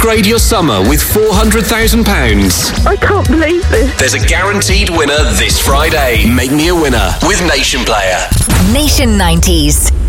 Upgrade your summer with £400,000. I can't believe this. There's a guaranteed winner this Friday. Make me a winner with Nation Player. Nation 90s.